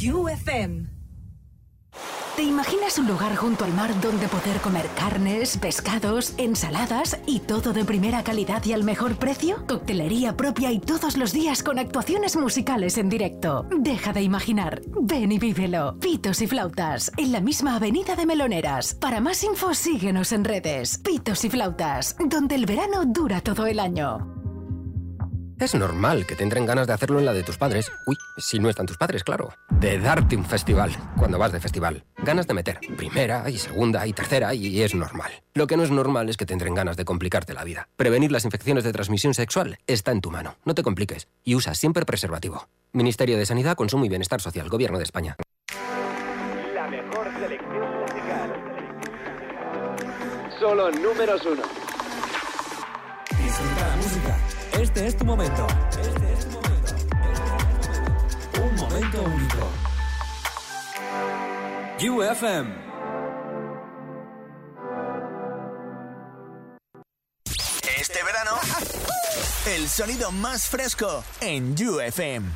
You FM. ¿Te imaginas un lugar junto al mar donde poder comer carnes, pescados, ensaladas y todo de primera calidad y al mejor precio? Coctelería propia y todos los días con actuaciones musicales en directo. Deja de imaginar. Ven y vívelo. Pitos y Flautas, en la misma avenida de Meloneras. Para más info, síguenos en redes. Pitos y Flautas, donde el verano dura todo el año. Es normal que te entren ganas de hacerlo en la de tus padres. Uy, si no están tus padres, claro. De darte un festival, cuando vas de festival. Ganas de meter primera y segunda y tercera y es normal. Lo que no es normal es que te entren ganas de complicarte la vida. Prevenir las infecciones de transmisión sexual está en tu mano. No te compliques y usa siempre preservativo. Ministerio de Sanidad, Consumo y Bienestar Social, Gobierno de España. La mejor selección musical. Solo números 1. Disfruta la música. Este es tu momento. Un momento único. UFM. Este verano, el sonido más fresco en UFM.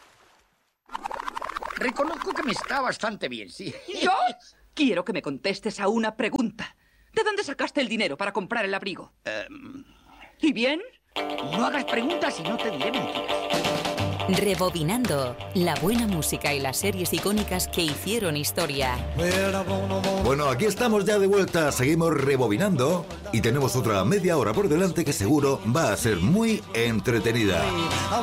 Reconozco que me está bastante bien, sí. ¿Yo? Quiero que me contestes a una pregunta. ¿De dónde sacaste el dinero para comprar el abrigo? ¿Y bien? No hagas preguntas y no te diré mentiras. Rebobinando, la buena música y las series icónicas que hicieron historia. Bueno, aquí estamos ya de vuelta, seguimos rebobinando y tenemos otra media hora por delante que seguro va a ser muy entretenida.